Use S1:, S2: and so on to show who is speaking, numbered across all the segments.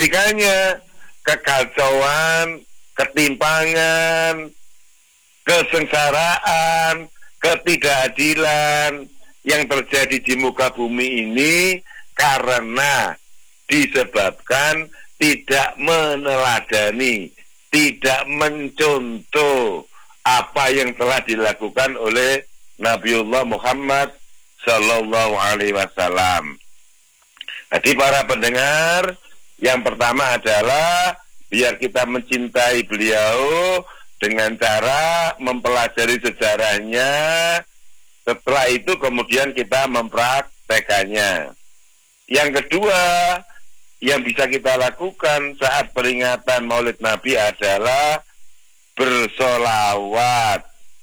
S1: etikanya, kekacauan, ketimpangan, kesengsaraan, ketidakadilan yang terjadi di muka bumi ini karena disebabkan tidak meneladani, tidak mencontoh apa yang telah dilakukan oleh Nabiullah Muhammad Sallallahu Alaihi Wasallam. Jadi para pendengar, yang pertama adalah biar kita mencintai beliau dengan cara mempelajari sejarahnya. Setelah itu kemudian kita mempraktekannya. Yang kedua yang bisa kita lakukan saat peringatan Maulid Nabi adalah bersolawat.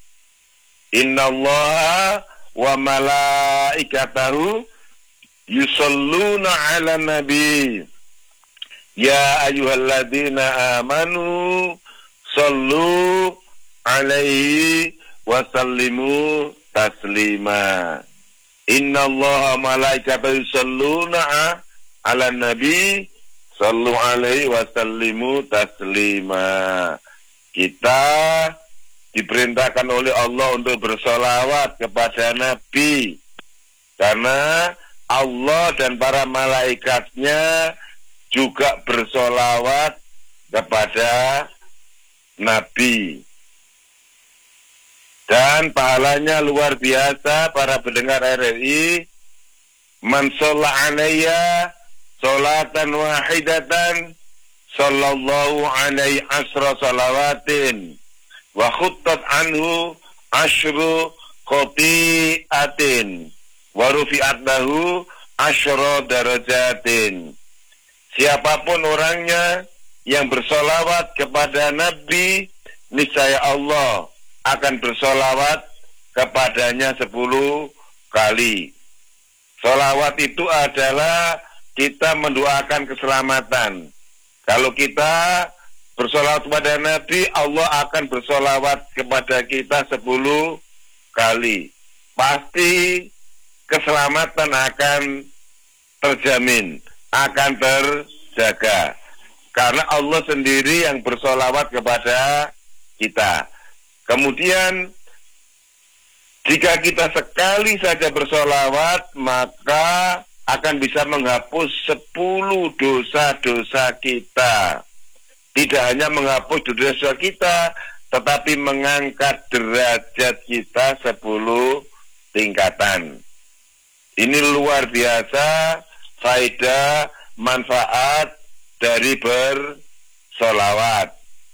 S1: Innallaha wa malaikatahu yusalluna ala nabi. Ya ayyuhalladzina amanu sallu alaihi wa sallimu taslima. Innallaha malaikatahu yusalluna ala nabi sallu alaihi wa sallimu taslima. Kita diperintahkan oleh Allah untuk bersolawat kepada Nabi, karena Allah dan para malaikatnya juga bersolawat kepada Nabi. Dan pahalanya luar biasa para pendengar RRI. Man sholla alayya sholatan wahidatan sallallahu alaihi asra salawatin wa khuttat anhu asyru khotiatin wa rufi'at lahu asyra darajatin. Siapapun orangnya yang bersolawat kepada Nabi, niscaya Allah akan bersolawat kepadanya 10 kali. Solawat itu adalah kita mendoakan keselamatan. Kalau kita bersolawat kepada Nabi, Allah akan bersolawat kepada kita 10 kali. Pasti keselamatan akan terjamin, akan terjaga. Karena Allah sendiri yang bersolawat kepada kita. Kemudian, jika kita sekali saja bersolawat, maka akan bisa menghapus 10 dosa-dosa kita. Tidak hanya menghapus dosa kita, tetapi mengangkat derajat kita 10 tingkatan. Ini luar biasa faedah manfaat dari bersolawat.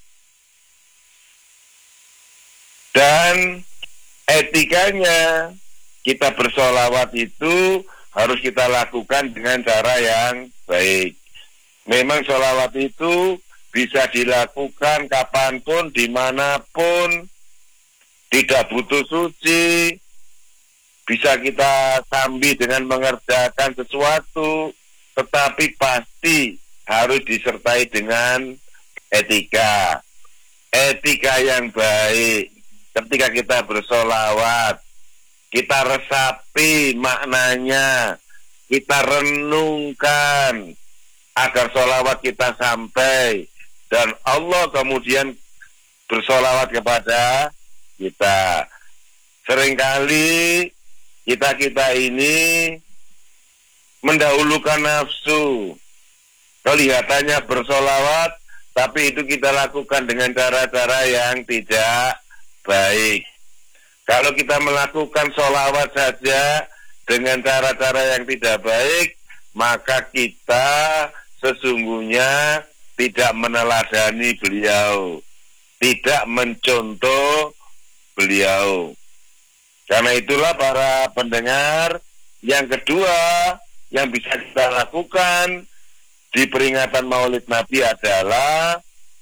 S1: Dan etikanya kita bersolawat itu harus kita lakukan dengan cara yang baik. Memang solawat itu bisa dilakukan kapanpun, dimanapun, tidak butuh suci, bisa kita sambil dengan mengerjakan sesuatu, tetapi pasti harus disertai dengan etika. Etika yang baik. Ketika kita bersolawat, kita resapi maknanya, kita renungkan agar solawat kita sampai, dan Allah kemudian bersolawat kepada kita. Seringkali kita ini mendahulukan nafsu. Kelihatannya bersolawat, tapi itu kita lakukan dengan cara-cara yang tidak baik. Kalau kita melakukan solawat saja dengan cara-cara yang tidak baik, maka kita sesungguhnya tidak meneladani beliau, tidak mencontoh beliau. Karena itulah para pendengar, yang kedua yang bisa kita lakukan di peringatan Maulid Nabi adalah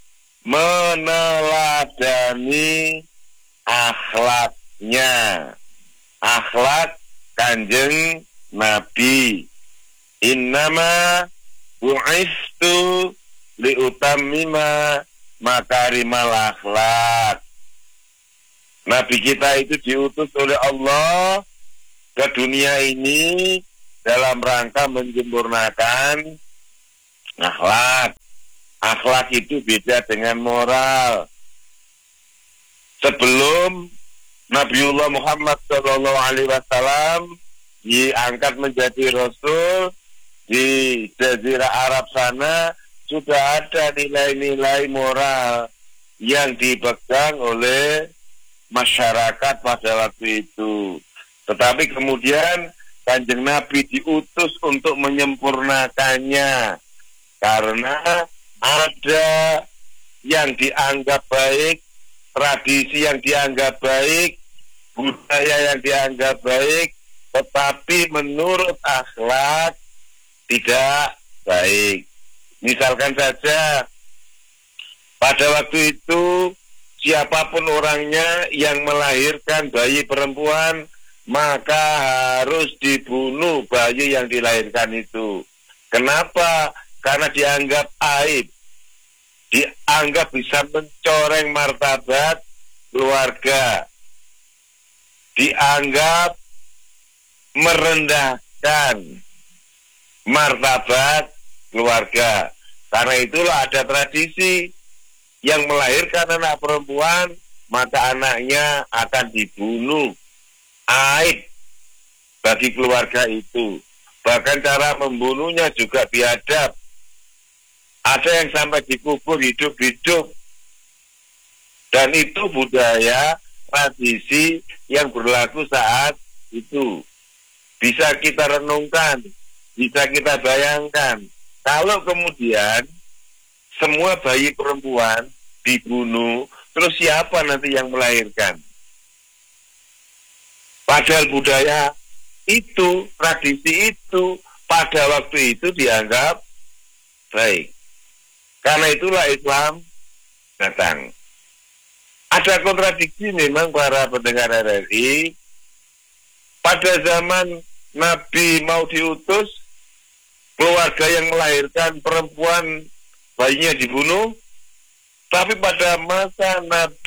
S1: meneladani akhlaknya, akhlak Kanjeng Nabi. Innama bu'istu liutammima makarimal akhlak. Nabi kita itu diutus oleh Allah ke dunia ini dalam rangka menyempurnakan akhlak. Akhlak itu beda dengan moral. Sebelum Nabiullah Muhammad SAW diangkat menjadi Rasul, di Jazirah Arab sana sudah ada nilai-nilai moral yang dipegang oleh masyarakat pada waktu itu. Tetapi kemudian Kanjeng Nabi diutus untuk menyempurnakannya, karena ada yang dianggap baik, tradisi yang dianggap baik, budaya yang dianggap baik, tetapi menurut akhlak tidak baik. Misalkan saja pada waktu itu siapapun orangnya yang melahirkan bayi perempuan, maka harus dibunuh bayi yang dilahirkan itu. Kenapa? Karena dianggap aib, dianggap bisa mencoreng martabat keluarga, dianggap merendahkan martabat keluarga. Karena itulah ada tradisi yang melahirkan anak perempuan, maka anaknya akan dibunuh. Aib bagi keluarga itu. Bahkan cara membunuhnya juga biadab. Ada yang sampai dikubur hidup-hidup. Dan itu budaya, tradisi yang berlaku saat itu. Bisa kita renungkan, bisa kita bayangkan. Kalau kemudian semua bayi perempuan dibunuh, terus siapa nanti yang melahirkan? Padahal budaya itu, tradisi itu, pada waktu itu dianggap baik. Karena itulah Islam datang. Ada kontradiksi memang para pendengar RRI. Pada zaman Nabi mau diutus, keluarga yang melahirkan perempuan bayinya dibunuh. Tapi pada masa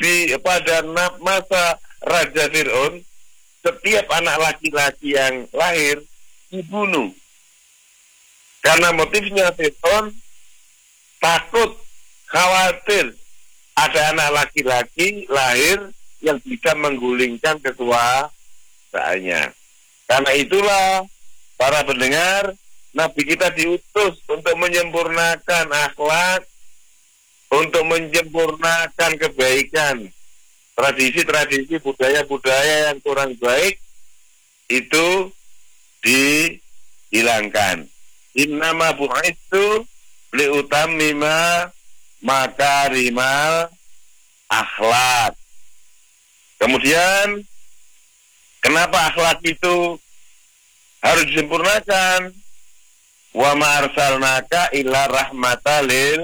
S1: masa Raja Fir'aun, setiap anak laki-laki yang lahir dibunuh. Karena motifnya Fir'aun takut, khawatir ada anak laki-laki lahir yang bisa menggulingkan kekuasaannya. Karena itulah para pendengar, Nabi kita diutus untuk menyempurnakan akhlak, untuk menyempurnakan kebaikan. Tradisi-tradisi, budaya-budaya yang kurang baik itu dihilangkan. Innama bu'itsu liutammima makarimal akhlak. Kemudian kenapa akhlak itu harus disempurnakan? Wa ma arsalnaka illa rahmatan lil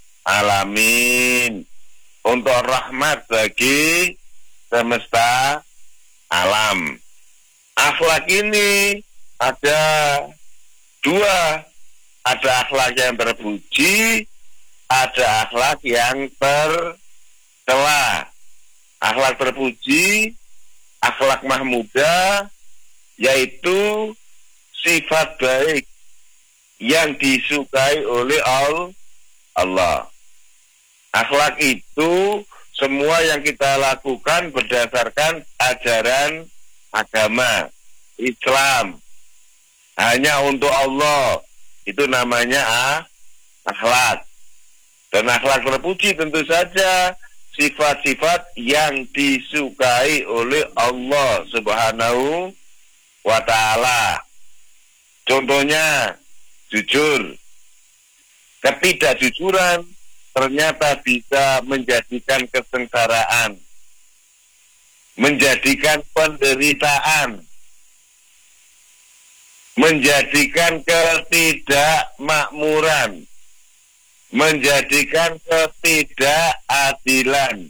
S1: alamin. Untuk rahmat bagi semesta alam. Akhlak ini ada dua. Ada akhlak yang terpuji, ada akhlak yang tercela. Akhlak terpuji, akhlak mahmudah, yaitu sifat baik yang disukai oleh Allah. Akhlak itu semua yang kita lakukan berdasarkan ajaran agama Islam, hanya untuk Allah. Itu namanya akhlak. Dan akhlak terpuji tentu saja sifat-sifat yang disukai oleh Allah Subhanahu wa ta'ala. Contohnya jujur. Ketidakjujuran ternyata bisa menjadikan kesengsaraan, menjadikan penderitaan, menjadikan ketidakmakmuran, menjadikan ketidakadilan.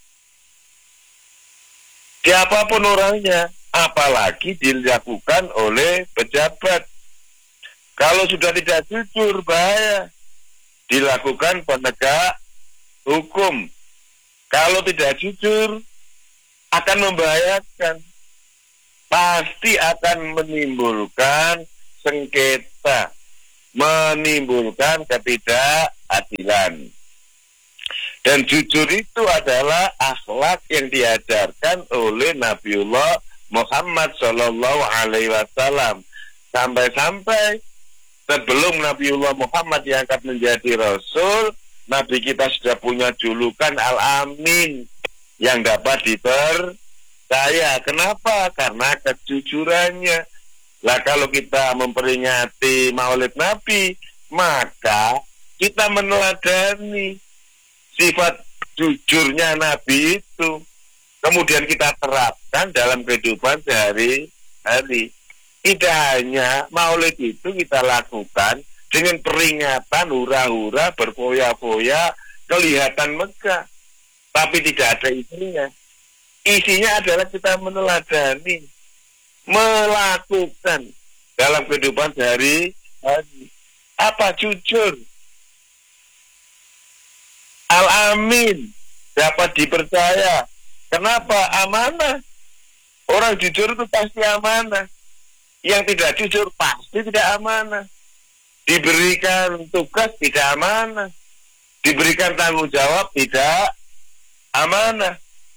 S1: Siapapun orangnya, apalagi dilakukan oleh pejabat. Kalau sudah tidak jujur, bahaya. Dilakukan penegak hukum. Kalau tidak jujur, akan membahayakan. Pasti akan menimbulkan sengketa, menimbulkan ketidakadilan. Dan jujur itu adalah akhlak yang diajarkan oleh Nabiullah Muhammad Shallallahu Alaihi Wasallam. Sampai-sampai sebelum Nabiullah Muhammad diangkat menjadi Rasul, Nabi kita sudah punya julukan Al-Amin yang dapat dipercaya. Kenapa? Karena kejujurannya. Lah kalau kita memperingati Maulid Nabi, maka kita meneladani sifat jujurnya Nabi itu. Kemudian kita terapkan dalam kehidupan sehari-hari. Tidak hanya Maulid itu kita lakukan dengan peringatan hura-hura, berfoya-foya, kelihatan megah, tapi tidak ada isinya. Isinya adalah kita meneladani, melakukan dalam kehidupan sehari-hari. Apa? Jujur. Al-Amin, dapat dipercaya. Kenapa? Amanah. Orang jujur itu pasti amanah. Yang tidak jujur pasti tidak amanah. Diberikan tugas tidak amanah. Diberikan tanggung jawab tidak amanah.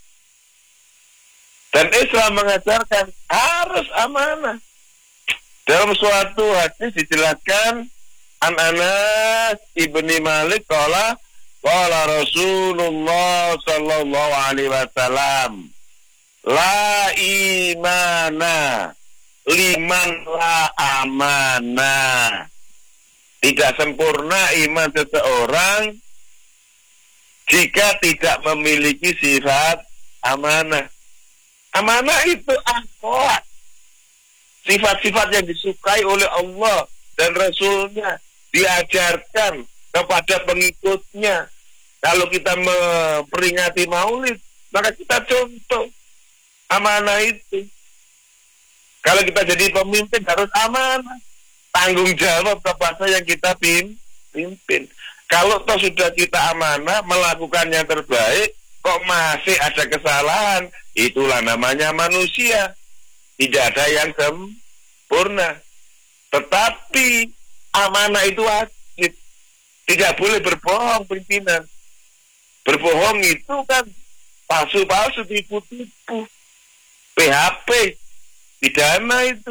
S1: Dan Islam mengajarkan harus amanah. Dalam suatu hadis dijelaskan, An Anas ibni Malik qala Rasulullah sallallahu alaihi wasallam, la imana liman la amanah. Tidak sempurna iman seseorang jika tidak memiliki sifat amanah. Amanah itu akhlak, sifat-sifat yang disukai oleh Allah dan Rasulnya, diajarkan kepada pengikutnya. Kalau kita memperingati Maulid, maka kita contoh amanah itu. Kalau kita jadi pemimpin harus amanah, tanggung jawab kepada yang kita pimpin. Kalau toh sudah kita amanah, melakukan yang terbaik, kok masih ada kesalahan, itulah namanya manusia. Tidak ada yang sempurna. Tetapi amanah itu wajib. Tidak boleh berbohong pimpinan. Berbohong itu kan palsu-palsu, tipu-tipu, PHP, pidana itu.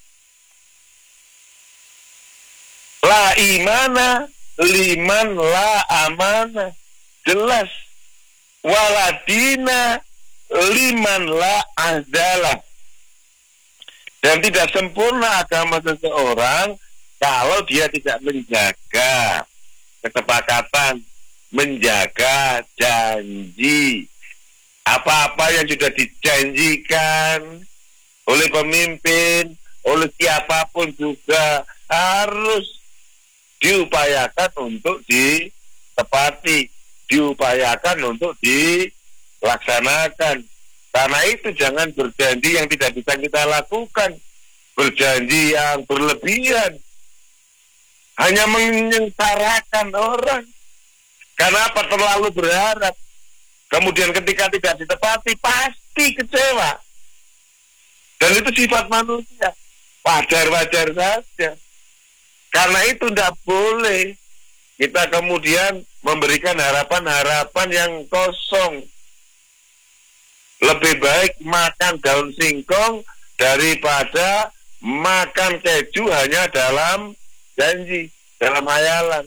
S1: La imana liman la amanah. Jelas. Waladina liman la ahdalah. Dan tidak sempurna agama seseorang kalau dia tidak menjaga kesepakatan, menjaga janji. Apa-apa yang sudah dijanjikan oleh pemimpin, oleh siapapun juga harus diupayakan untuk ditepati, diupayakan untuk dilaksanakan. Karena itu jangan berjanji yang tidak bisa kita lakukan, berjanji yang berlebihan, hanya menyengsarakan orang. Kenapa? Terlalu berharap. Kemudian ketika tidak ditepati pasti kecewa. Dan itu sifat manusia, wajar-wajar saja. Karena itu tidak boleh kita kemudian memberikan harapan-harapan yang kosong. Lebih baik makan daun singkong daripada makan keju hanya dalam janji, dalam hayalan.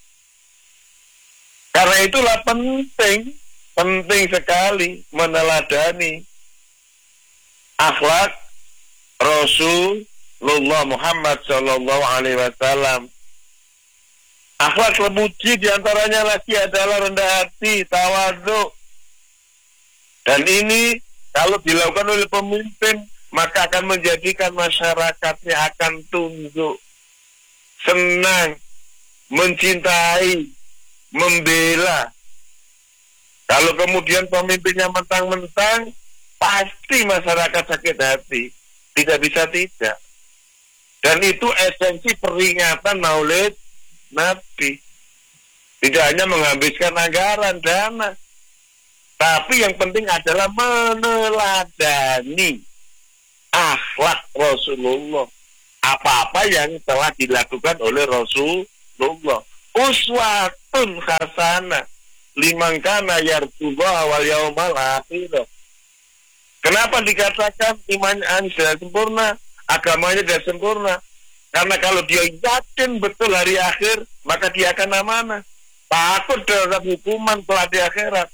S1: Karena itulah penting sekali meneladani akhlak Rasulullah Muhammad Shallallahu Alaihi Wasallam. Akhlak terpuji diantaranya lagi adalah rendah hati, tawadhu. Dan ini kalau dilakukan oleh pemimpin, maka akan menjadikan masyarakatnya akan tunduk, senang, mencintai, membela. Kalau kemudian pemimpinnya mentang-mentang, pasti masyarakat sakit hati. Tidak bisa tidak. Dan itu esensi peringatan Maulid Nabi. Tidak hanya menghabiskan anggaran, dana, tapi yang penting adalah meneladani akhlak Rasulullah. Apa-apa yang telah dilakukan oleh Rasulullah. Uswatun hasanah. liman kana yarjullaha wal yaumal akhir. Kenapa dikatakan imannya sudah sempurna, agamanya sudah sempurna? Karena kalau dia yakin betul hari akhir, maka dia akan amanah. Takut terhadap hukuman kelak di akhirat.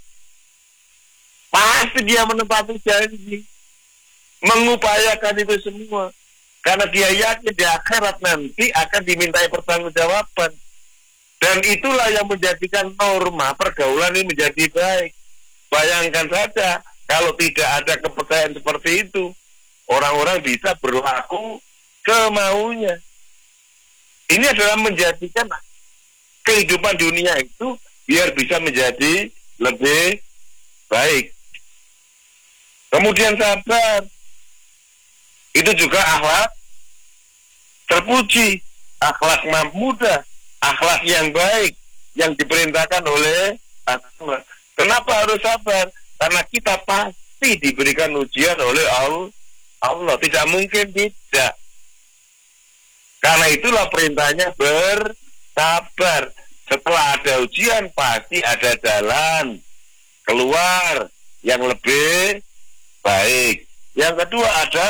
S1: Pasti dia menepati janji, mengupayakan itu semua. Karena dia yakin di akhirat nanti akan dimintai pertanggungjawaban. Dan itulah yang menjadikan norma pergaulan ini menjadi baik. Bayangkan saja, kalau tidak ada kepercayaan seperti itu, orang-orang bisa berlaku semaunya. Ini adalah menjadikan kehidupan dunia itu biar bisa menjadi lebih baik. Kemudian sabar. Itu juga akhlak terpuji, akhlak muda, akhlak yang baik yang diperintahkan oleh agama. Kenapa harus sabar? Karena kita pasti diberikan ujian oleh Allah. Tidak mungkin tidak. Karena itulah perintahnya bersabar. Setelah ada ujian pasti ada jalan keluar yang lebih baik. Yang kedua ada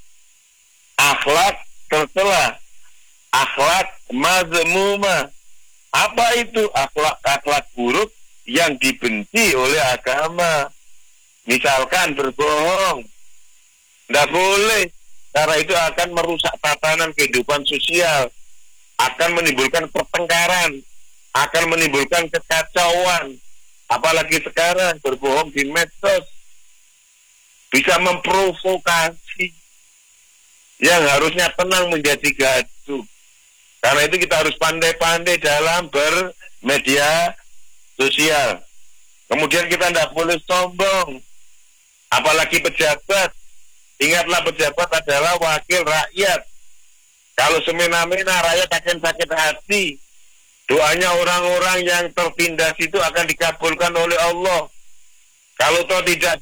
S1: akhlak tercela, akhlak mazmumah. Apa itu? Akhlak buruk yang dibenci oleh agama. Misalkan berbohong, tidak boleh. Karena itu akan merusak tatanan kehidupan sosial, akan menimbulkan pertengkaran, akan menimbulkan kekacauan. Apalagi sekarang berbohong di medsos bisa memprovokasi yang harusnya tenang menjadi gaduh. Karena itu kita harus pandai-pandai dalam bermedia sosial. Kemudian kita tidak boleh sombong, apalagi pejabat. Ingatlah, pejabat adalah wakil rakyat. Kalau semena-mena rakyat akan sakit hati. Doanya orang-orang yang tertindas itu akan dikabulkan oleh Allah. Kalau toh tidak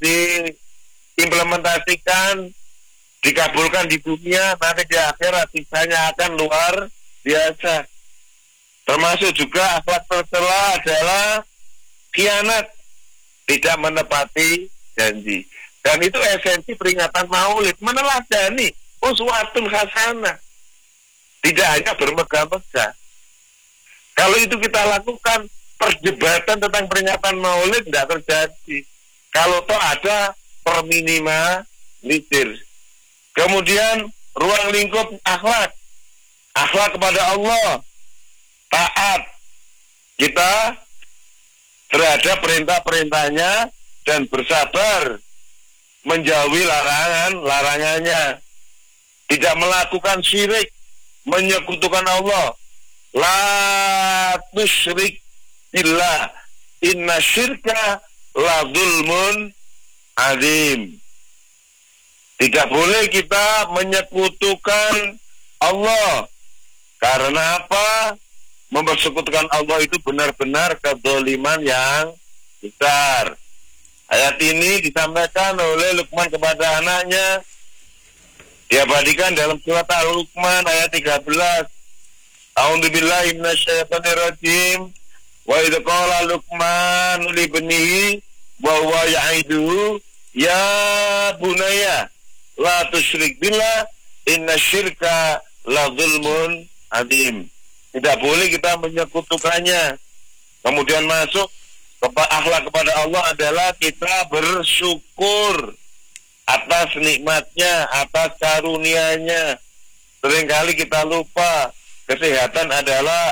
S1: diimplementasikan, dikabulkan di dunia, nanti di akhirat sisanya akan luar biasa. Termasuk juga akhlak tercela adalah khianat, tidak menepati janji. Dan itu esensi peringatan Maulid, meneladani uswatun hasanah. Tidak hanya bermegah-megah. Kalau itu kita lakukan, perdebatan tentang peringatan Maulid tidak terjadi. Kalau toh ada perminimalisir. Kemudian ruang lingkup akhlak kepada Allah, taat kita terhadap perintah-perintahnya dan bersabar menjauhi larangannya, tidak melakukan syirik, menyekutukan Allah. La tusyrik billah, inna syirka la zulmun azim. Tidak boleh kita menyekutukan Allah. Karena apa? Mempersekutukan Allah itu benar-benar kezaliman yang besar. Ayat ini disampaikan oleh Luqman kepada anaknya. Diabadikan dalam surat Al-Luqman ayat 13. A'udzubillahi minasyaitonir rajim. Wa idz qala Luqman li ibnihi wa huwa ya'iduhu ya bunayya la tusyrik billah inna syirka la zulmun adzim. Tidak boleh kita menyekutukannya. Kemudian masuk akhlak kepada Allah adalah kita bersyukur atas nikmatnya, atas karunia-Nya. Seringkali kita lupa kesehatan adalah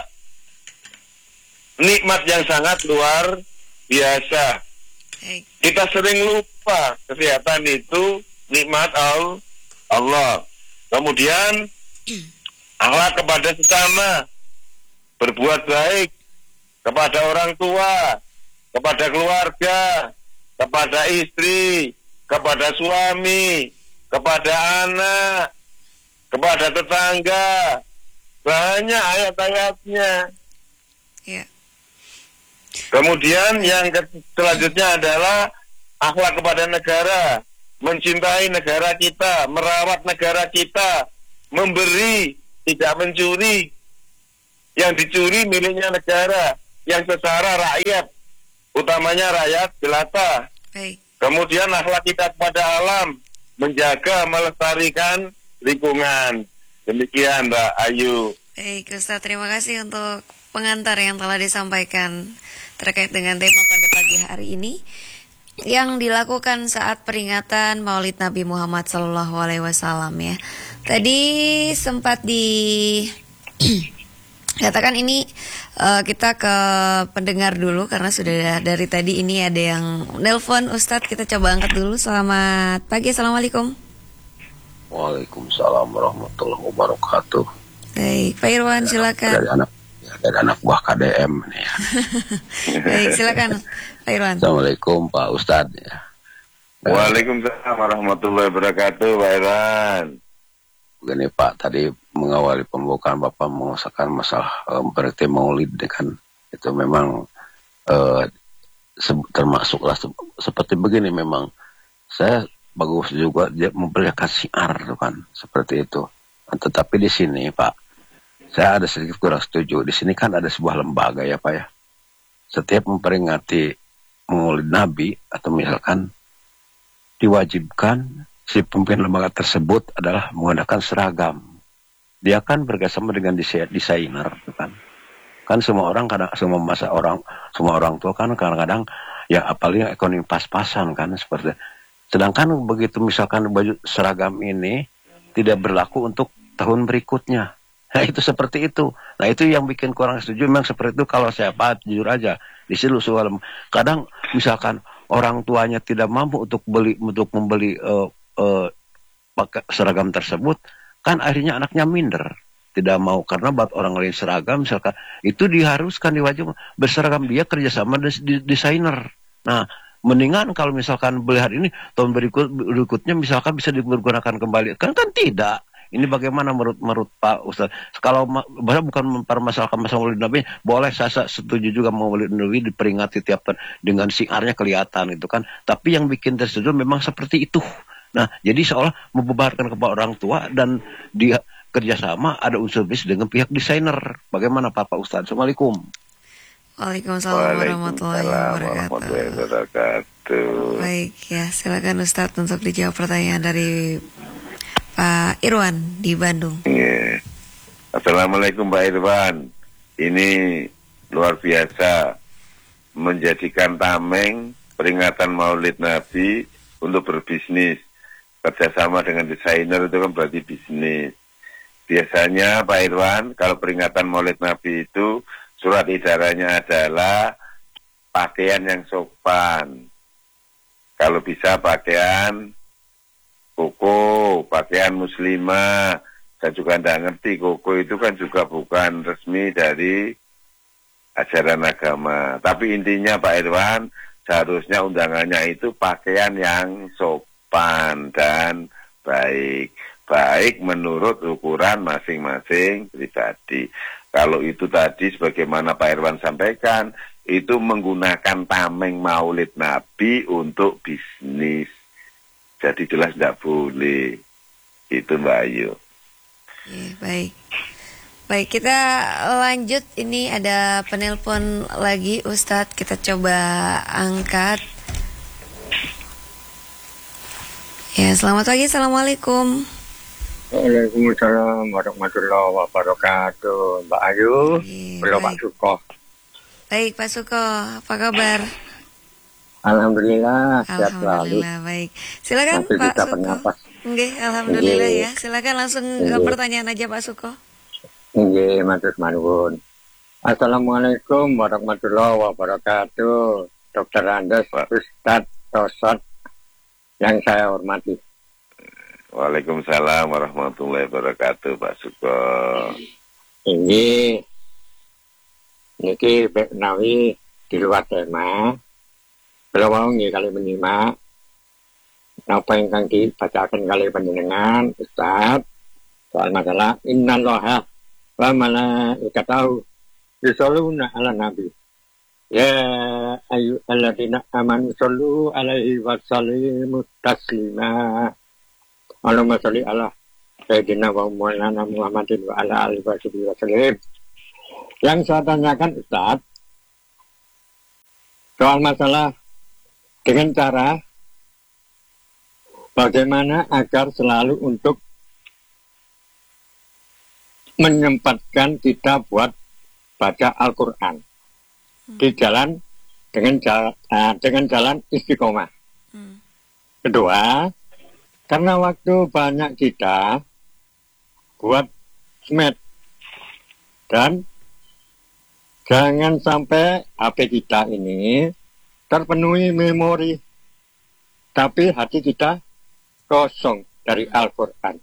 S1: nikmat yang sangat luar biasa. Kita sering lupa kesehatan itu nikmat Allah. Kemudian akhlak kepada sesama, berbuat baik kepada orang tua, kepada keluarga, kepada istri, kepada suami, kepada anak, kepada tetangga. Banyak ayat-ayatnya.
S2: Yeah.
S1: Kemudian yang selanjutnya adalah akhlak kepada negara, mencintai negara kita, merawat negara kita, memberi, tidak mencuri. Yang dicuri miliknya negara, yang sesara rakyat. utamanya rakyat jelata.
S2: Baik.
S1: Kemudian akhlak kita kepada alam, menjaga, melestarikan lingkungan. Demikian Mbak Ayu.
S2: Baik, Ustadz, terima kasih untuk pengantar yang telah disampaikan terkait dengan tema pada pagi hari ini yang dilakukan saat peringatan Maulid Nabi Muhammad SAW ya. Tadi sempat katakan ini kita ke pendengar dulu karena sudah dari tadi ini ada yang nelpon Ustadz, kita coba angkat dulu. Selamat pagi, Assalamualaikum.
S3: Waalaikumsalam warahmatullahi wabarakatuh.
S2: Baik, Pak Irwan silakan.
S3: Dari anak buah KDM nih ya.
S2: Baik, silakan Pak Irwan.
S3: Assalamualaikum Pak Ustadz ya.
S1: Waalaikumsalam warahmatullahi wabarakatuh, Pak Irwan.
S3: Begini Pak, tadi mengawali pembukaan Bapak mengusahakan masalah berarti maulid kan itu memang termasuklah seperti begini memang. Saya bagus juga dia memperlihatkan syiar tuh kan seperti itu. Tetapi di sini Pak, saya ada sedikit kurang setuju. Di sini kan ada sebuah lembaga ya Pak ya. Setiap memperingati Maulid Nabi atau misalkan diwajibkan si pemimpin lembaga tersebut adalah menggunakan seragam. Dia kan bergasama dengan desainer kan. Kan semua orang semua orang tua kan kadang-kadang ya apalagi ekonomi pas-pasan kan seperti. Sedangkan begitu misalkan baju seragam ini tidak berlaku untuk tahun berikutnya. Nah itu seperti itu. Nah itu yang bikin kurang setuju. Memang seperti itu kalau saya jujur aja. Di sini soal kadang misalkan orang tuanya tidak mampu untuk membeli seragam tersebut, kan akhirnya anaknya minder. Tidak mau karena buat orang lain seragam misalkan itu diharuskan diwajib berseragam, dia kerjasama desainer. Nah mendingan kalau misalkan melihat ini tahun berikutnya misalkan bisa digunakan kembali kan tidak. Ini bagaimana menurut Pak Ustaz? Kalau bukan mempermasalahkan masalah Maulid Nabi, boleh saya setuju juga Maulid Nabi diperingati tiap tahun dengan siarnya kelihatan itu kan. Tapi yang bikin tersetuju memang seperti itu. Nah, jadi seolah membebankan kepada orang tua dan dia kerjasama ada unsur bisnis dengan pihak desainer. Bagaimana Pak Ustaz? Assalamualaikum.
S2: Waalaikumsalam warahmatullahi wabarakatuh. Baik ya, silakan Ustaz untuk dijawab pertanyaan dari Pak Irwan di Bandung.
S1: Yeah. Assalamualaikum Pak Irwan. Ini luar biasa menjadikan tameng peringatan Maulid Nabi untuk berbisnis. Kerjasama dengan desainer itu kan berarti bisnis. Biasanya Pak Irwan kalau peringatan Maulid Nabi itu surat edarannya adalah pakaian yang sopan. Kalau bisa pakaian koko, pakaian muslimah. Saya juga tidak ngerti, koko itu kan juga bukan resmi dari ajaran agama. Tapi intinya Pak Irwan, seharusnya undangannya itu pakaian yang sopan dan baik. Baik menurut ukuran masing-masing pribadi. Kalau itu tadi sebagaimana Pak Irwan sampaikan, itu menggunakan tameng Maulid Nabi untuk bisnis. Jadi jelas tidak boleh. Itu Mbak Ayu.
S2: Baik. Baik, kita lanjut. Ini ada penelpon lagi Ustadz. Kita coba angkat. Ya, selamat pagi. Assalamualaikum.
S4: Waalaikumsalam warahmatullahi wabarakatuh. Mbak Ayu, belum Pak Suko.
S2: Baik Pak Suko, apa kabar?
S4: Alhamdulillah, sehat selalu.
S2: Baik. Silakan
S4: masih
S2: Pak
S4: bisa
S2: Suko.
S4: Penyapas.
S2: Alhamdulillah ya. Silakan langsung ke pertanyaan aja Pak Suko.
S4: Nggih, matur nuwun. Assalamualaikum warahmatullahi wabarakatuh. Dr. Andes, Ustadz Tosot yang saya hormati.
S1: Waalaikumsalam warahmatullahi wabarakatuh Pak Suko.
S4: Niki Nawi di luar tema. Kalau mau nggih kali menyimak apa ingkang dibacakan kali panjenengan Ustaz soal masalah innallaha wa malaikatahu yusholluna 'alan nabi ya ayyuhalladzina amanu shollu alaihi wa sallimu taslima. Allahumma sholli ala sayyidina wa maulana Muhammadin wa ala alihi wa sallam. Yang saya tanyakan Ustaz, soal masalah dengan cara bagaimana agar selalu untuk menyempatkan kita buat baca Al-Quran di jalan dengan jalan istiqomah. Kedua, karena waktu banyak kita buat smed dan jangan sampai HP kita ini terpenuhi memori, tapi hati kita kosong dari Al-Quran.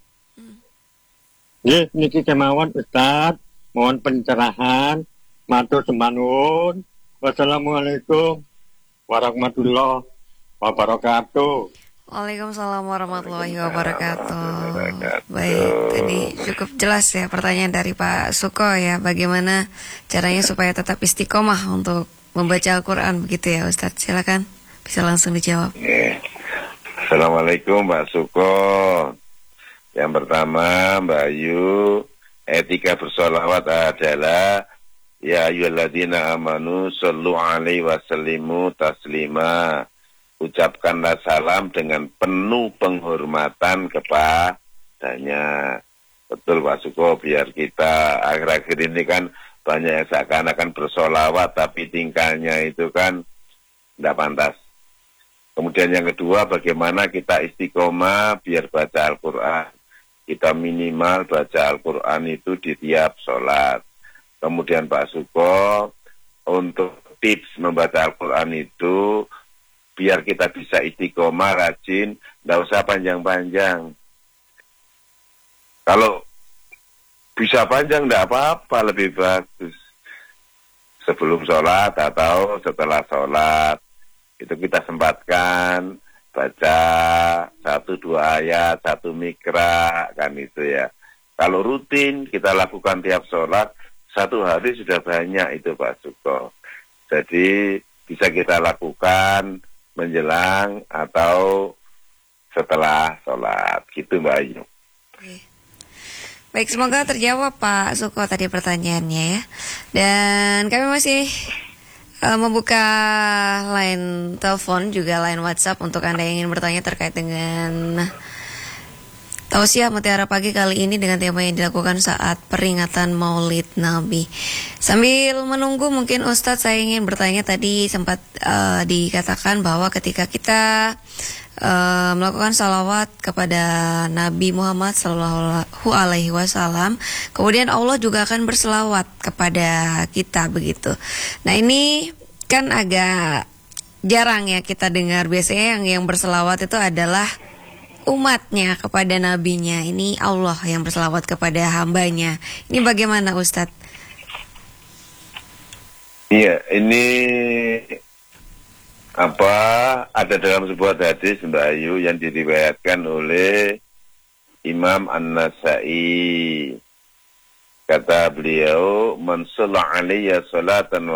S4: Niki kemawon Ustaz, mohon pencerahan, matur sembah nuwun. Wassalamualaikum warahmatullahi wabarakatuh.
S2: Waalaikumsalam warahmatullahi wabarakatuh. Baik, tadi cukup jelas ya pertanyaan dari Pak Suko ya, bagaimana caranya supaya tetap istiqomah untuk membaca Al-Quran begitu ya Ustadz. Silakan, bisa langsung dijawab.
S1: Assalamualaikum Mbak Suko. Yang pertama Mbak Ayu, etika bersolawat adalah ya ayyuhalladzina amanu shollu alaihi wasallimu taslima. Ucapkanlah salam dengan penuh penghormatan kepadanya. Betul Pak Suko, biar kita akhir-akhir ini kan banyak yang seakan-akan bersolawat tapi tingkahnya itu kan tidak pantas. Kemudian yang kedua, bagaimana kita istiqomah biar baca Al-Quran. Kita minimal baca Al-Quran itu di tiap sholat. Kemudian Pak Suko, untuk tips membaca Al-Quran itu, biar kita bisa istiqomah, rajin, tidak usah panjang-panjang. Kalau bisa panjang, tidak apa-apa, lebih bagus. Sebelum sholat atau setelah sholat, itu kita sempatkan baca 1-2 ayat, 1 mikra, kan itu ya. Kalau rutin kita lakukan tiap sholat, 1 hari sudah banyak itu Pak Suko. Jadi bisa kita lakukan menjelang atau setelah sholat, gitu Mbak Ayu.
S2: Baik, semoga terjawab Pak Suko tadi pertanyaannya ya. Dan kami masih membuka line telepon juga line WhatsApp untuk Anda yang ingin bertanya terkait dengan tausiah Mutiara Pagi kali ini dengan tema yang dilakukan saat peringatan Maulid Nabi. Sambil menunggu mungkin Ustadz, saya ingin bertanya, tadi sempat dikatakan bahwa ketika kita melakukan salawat kepada Nabi Muhammad Sallallahu Alaihi Wasallam, kemudian Allah juga akan berselawat kepada kita begitu. Nah ini kan agak jarang ya kita dengar. Biasanya yang berselawat itu adalah umatnya kepada nabinya. Ini Allah yang berselawat kepada hambanya. Ini bagaimana Ustadz?
S1: Iya, ini ada dalam sebuah hadis Mbak Ayu yang diriwayatkan oleh Imam An-Nasai. Kata beliau, man shalla alayya salatan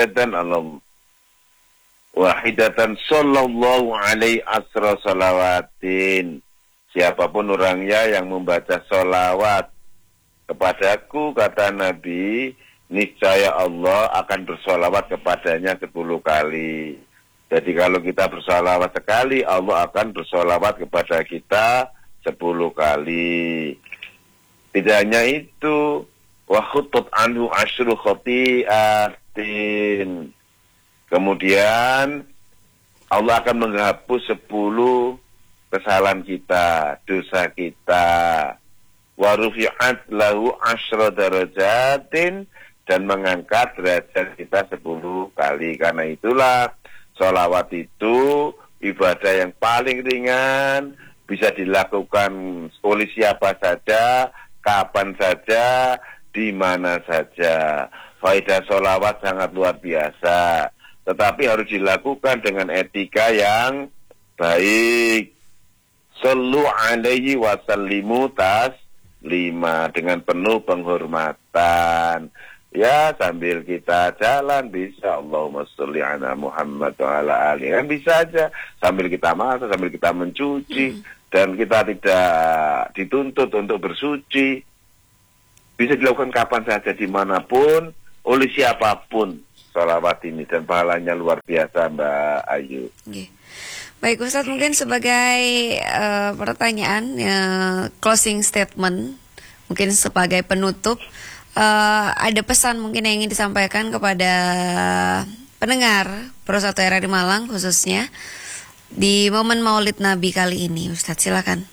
S1: wahidatan sallallahu alaihi asra salawatin. Siapapun orangnya yang membaca salawat kepadaku, kata Nabi, niscaya Allah akan bersalawat kepadanya 10 kali. Jadi kalau kita bersalawat sekali, Allah akan bersalawat kepada kita 10 kali. Tidak hanya itu, wa khutut anhu asyru khati'atin. Kemudian Allah akan menghapus 10 kesalahan kita, dosa kita. Wa rufi'at lahu asyra darajatin, dan mengangkat derajat kita 10 kali. Karena itulah sholawat itu ibadah yang paling ringan, bisa dilakukan oleh siapa saja, kapan saja, di mana saja. Faedah sholawat sangat luar biasa, tetapi harus dilakukan dengan etika yang baik. Sallu alaihi wasallimu taslima, dengan penuh penghormatan. Ya, sambil kita jalan bisa Allahumma sholli ala Muhammad wa ala alihi, kan bisa aja sambil kita masak, sambil kita mencuci, dan kita tidak dituntut untuk bersuci. Bisa dilakukan kapan saja, dimanapun, oleh siapapun. sholawat ini, dan pahalanya luar biasa Mbak Ayu.
S2: Oke. Baik Ustadz, mungkin sebagai pertanyaan closing statement, mungkin sebagai penutup, ada pesan mungkin yang ingin disampaikan kepada pendengar Pro 1 RRI Malang khususnya di momen Maulid Nabi kali ini, Ustadz silakan.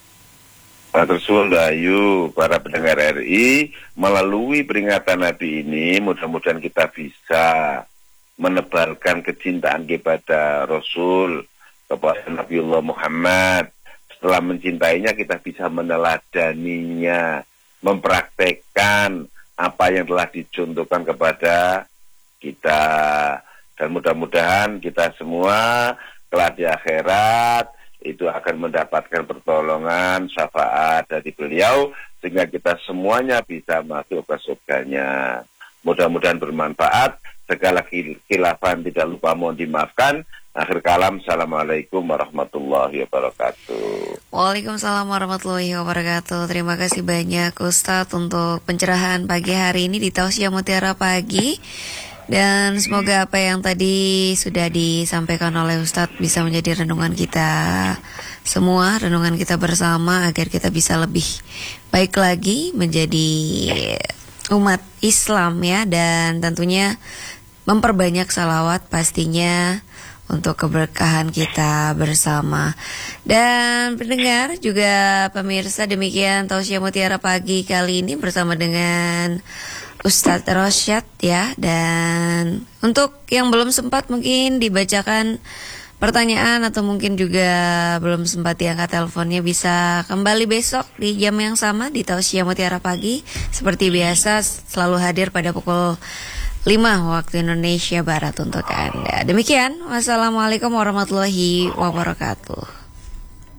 S1: Rasul Ayu, para pendengar RI, melalui peringatan Nabi ini, mudah-mudahan kita bisa menebarkan kecintaan kepada Rasul, kepada Nabiullah Muhammad. Setelah mencintainya, kita bisa meneladaninya, mempraktekkan apa yang telah dicontohkan kepada kita. Dan mudah-mudahan kita semua kelak di akhirat itu akan mendapatkan pertolongan, syafaat dari beliau, sehingga kita semuanya bisa masuk ke surganya. Mudah-mudahan bermanfaat. Segala khilafan tidak lupa mohon dimaafkan. Akhir kalam, Assalamualaikum warahmatullahi wabarakatuh.
S2: Waalaikumsalam warahmatullahi wabarakatuh. Terima kasih banyak Ustadz untuk pencerahan pagi hari ini di Tausiah Mutiara Pagi. Dan semoga apa yang tadi sudah disampaikan oleh Ustadz bisa menjadi renungan kita semua, renungan kita bersama, agar kita bisa lebih baik lagi menjadi umat Islam ya. Dan tentunya memperbanyak salawat pastinya untuk keberkahan kita bersama. Dan pendengar juga pemirsa, demikian Tausiah Mutiara Pagi kali ini bersama dengan Ustadz Rosyad ya. Dan untuk yang belum sempat mungkin dibacakan pertanyaan atau mungkin juga belum sempat diangkat teleponnya, bisa kembali besok di jam yang sama di Tausiah Mutiara Pagi. Seperti biasa selalu hadir pada pukul 5 waktu Indonesia Barat untuk Anda. Demikian, wassalamualaikum warahmatullahi wabarakatuh.